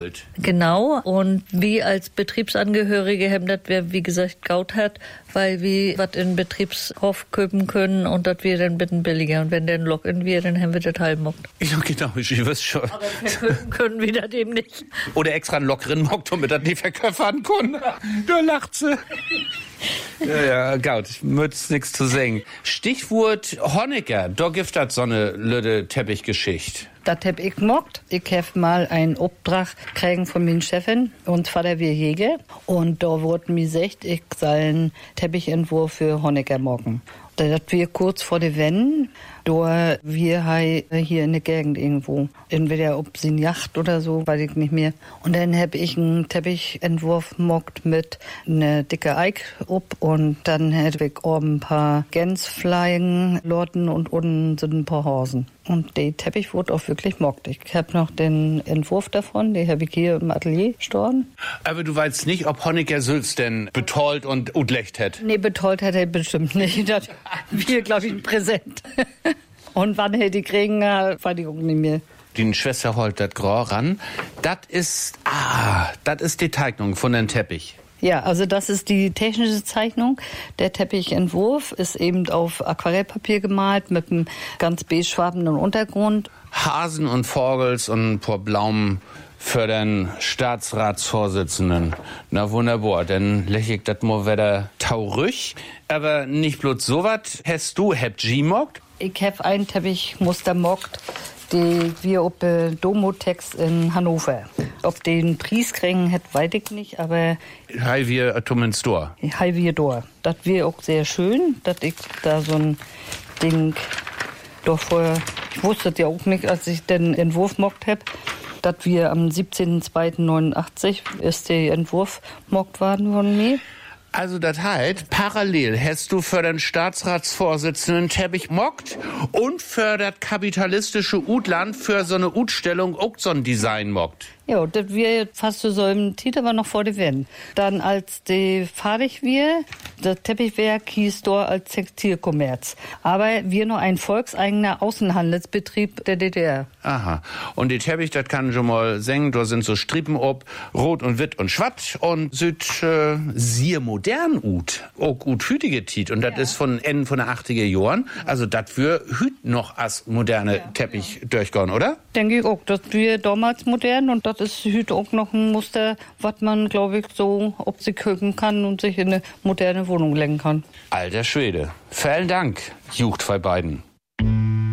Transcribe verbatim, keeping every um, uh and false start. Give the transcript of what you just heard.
betreut. Genau, und wie als Betriebsangehörige haben das wir, wie gesagt, gaut hat, weil wir was in Betriebshof köpen können und das wir dann ein bisschen billiger. Und wenn der ein Lock in wir, dann haben wir das halb mockt. Ja, genau, ich weiß schon. Aber verköpen können wir das eben nicht. Oder extra einen Lock drin mockt, damit das die verköffern können. Da lacht sie. Ja, ja, gaut, ich möcht's nix zu sagen. Stichwort Honecker, da gibt das so eine lüde Teppichgeschichte. Das hab ich gemacht. Ich hab mal einen Auftrag kriegen von meinen Chefin und Vater wir Jäger. Und da wurde mir gesagt, ich soll einen Teppichentwurf für Honecker machen. Das wir kurz vor der Wende, da wir hier in der Gegend irgendwo, entweder ob sie eine Yacht oder so, weiß ich nicht mehr. Und dann hab ich einen Teppichentwurf gemacht mit einer dicke Eik ob und dann hätte ich oben ein paar Gänsfliegen, Lotten und unten sind ein paar Hasen. Und der Teppich wurde auch wirklich gemacht. Ich habe noch den Entwurf davon, den habe ich hier im Atelier stehen. Aber du weißt nicht, ob Honecker Sülz denn betollt und utlecht hat? Nee, betollt hat er bestimmt nicht. Das wir, glaube ich, ein Präsent. Und wann er die kriegen, weiß ich auch nicht mehr. Die Schwester holt das Grau ran. Das ist, ah, das ist die Zeichnung von dem Teppich. Ja, also das ist die technische Zeichnung. Der Teppichentwurf ist eben auf Aquarellpapier gemalt mit einem ganz beigefarbenen Untergrund. Hasen und Vogels und ein paar Blaumen für den Staatsratsvorsitzenden. Na wunderbar, dann lächle ich das mal wieder taurüch. Aber nicht bloß sowas. Hast du, habt G-mockt? Ich hab einen Teppichmuster mockt, die wir auf der Domotex in Hannover. Ob den Preis kriegen, hätte weiß ich nicht, aber Hi, wir Atomen Store. Hi, wir da. Das wäre auch sehr schön, dass ich da so ein Ding doch vorher, ich wusste das ja auch nicht, als ich den Entwurf mockt hab, dass wir am siebzehnten zweiten neunundachtzig ist der Entwurf mockt worden von mir. Also das heißt, parallel hast du für den Staatsratsvorsitzenden Teppich mockt und für das kapitalistische Utland für so eine Utstellung auch so ein Design mockt. Ja, das wir fast so im Titel aber noch vor der Wende. Dann als die fertig wir, das Teppichwerk hieß dort als Textilkommerz. Aber wir noch ein volkseigener Außenhandelsbetrieb der D D R. Aha. Und die Teppich, das kann schon mal singen, da sind so Strippen ob, rot und witt und schwatt und süd äh, sehr modern ut. Auch gut hütige Tit. Und das ja. ist von Ende von der achtziger Jahren. Also das wir hüt noch als moderne ja, Teppich ja. durchgehen, oder? Denke ich auch. Das wir damals modern und das ist heute auch noch ein Muster, was man, glaube ich, so ob sie köpen kann und sich in eine moderne Wohnung lenken kann. Alter Schwede. Vielen Dank, Jucht bei beiden.